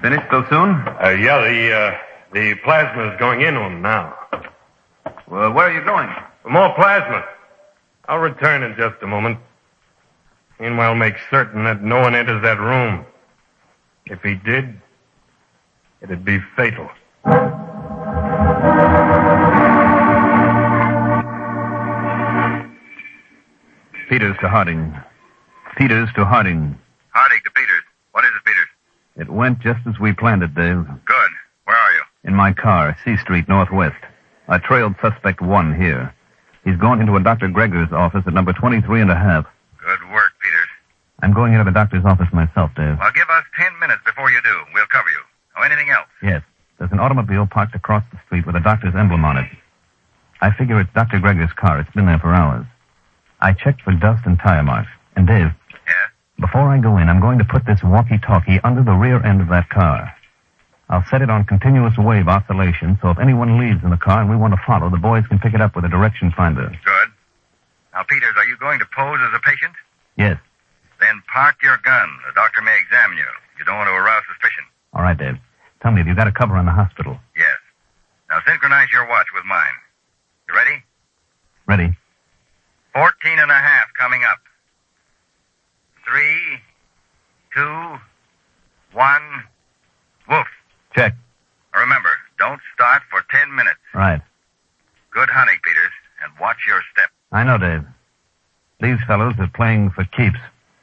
Finished so soon? Yeah, the plasma is going into him now. Well, where are you going? For more plasma. I'll return in just a moment. Meanwhile, make certain that no one enters that room. If he did, it'd be fatal. Peters to Harding. Peters to Harding. Harding to Peters. What is it, Peters? It went just as we planned it, Dave. Good. Where are you? In my car, C Street, Northwest. I trailed suspect 1 here. He's going into a Dr. Gregor's office at number 23 and a half. Good work, Peters. I'm going into the doctor's office myself, Dave. Well, give us 10 minutes before you do. We'll cover you. Oh, anything else? Yes. There's an automobile parked across the street with a doctor's emblem on it. I figure it's Dr. Gregor's car. It's been there for hours. I checked for dust and tire marks. And, Dave, Yes? before I go in, I'm going to put this walkie-talkie under the rear end of that car. I'll set it on continuous wave oscillation, so if anyone leaves in the car and we want to follow, the boys can pick it up with a direction finder. Good. Now, Peters, are you going to pose as a patient? Yes. Then park your gun. The doctor may examine you. You don't want to arouse suspicion. All right, Dave. Tell me, have you got a cover on the hospital? Yes. Now, synchronize your watch with mine. You ready? Ready. 14 and a half coming up. 3, 2, 1, woof. Check. Remember, don't start for 10 minutes. Right. Good hunting, Peters, and watch your step. I know, Dave. These fellows are playing for keeps.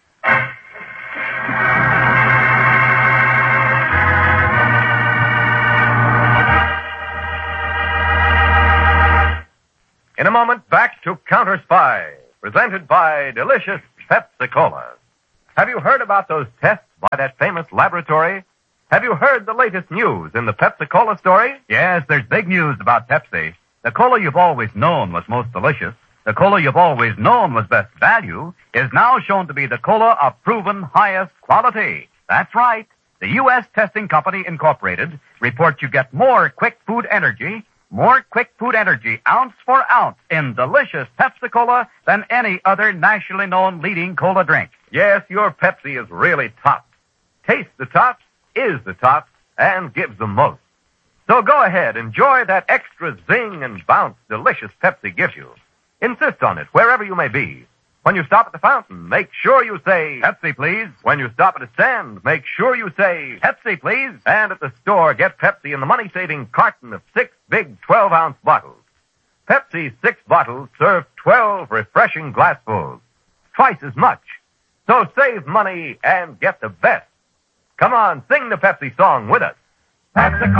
In a moment, back to Counter Spy, presented by delicious Pepsi-Cola. Have you heard about those tests by that famous laboratory? Have you heard the latest news in the Pepsi-Cola story? Yes, there's big news about Pepsi. The cola you've always known was most delicious, the cola you've always known was best value, is now shown to be the cola of proven highest quality. That's right. The U.S. Testing Company Incorporated reports you get more quick food energy ounce for ounce in delicious Pepsi-Cola than any other nationally known leading cola drink. Yes, your Pepsi is really top. Tastes the top, is the top, and gives the most. So go ahead, enjoy that extra zing and bounce delicious Pepsi gives you. Insist on it wherever you may be. When you stop at the fountain, make sure you say, Pepsi, please. When you stop at a stand, make sure you say, Pepsi, please. And at the store, get Pepsi in the money-saving carton of 6 big 12-ounce bottles. Pepsi's 6 bottles serve 12 refreshing glassfuls. Twice as much. So save money and get the best. Come on, sing the Pepsi song with us. Pepsi